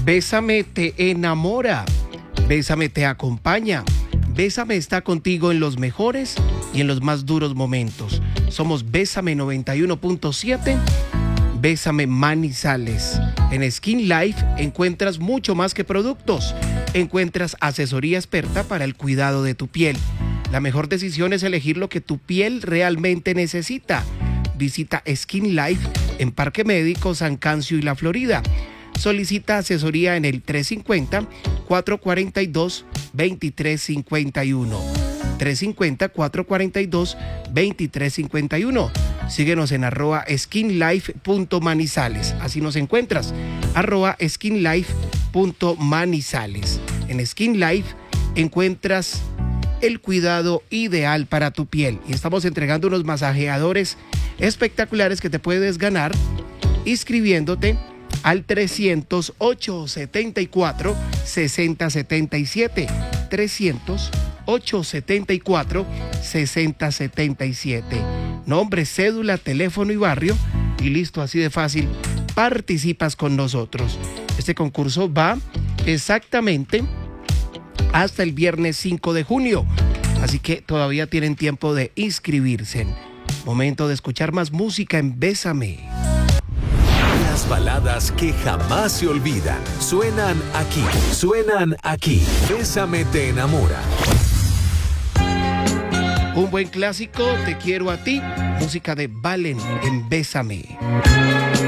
Bésame te enamora. Bésame te acompaña. Bésame está contigo en los mejores y en los más duros momentos. Somos Bésame 91.7. Bésame Manizales. En Skin Life encuentras mucho más que productos. Encuentras asesoría experta para el cuidado de tu piel. La mejor decisión es elegir lo que tu piel realmente necesita. Visita Skin Life en Parque Médico, San Cancio y La Florida. Solicita asesoría en el 350-442-2351. 350-442-2351. Síguenos en @skinlife.manizales. Así nos encuentras. @skinlife.manizales. En Skin Life encuentras el cuidado ideal para tu piel. Y estamos entregando unos masajeadores espectaculares que te puedes ganar inscribiéndote al 300-874-6077. 300-874-6077. Nombre, cédula, teléfono y barrio. Y listo, así de fácil, participas con nosotros. Este concurso va exactamente hasta el viernes 5 de junio. Así que todavía tienen tiempo de inscribirse. Momento de escuchar más música en Bésame. Las baladas que jamás se olvidan suenan aquí. Suenan aquí. Bésame te enamora. Un buen clásico, Te quiero a ti. Música de Valen en Bésame.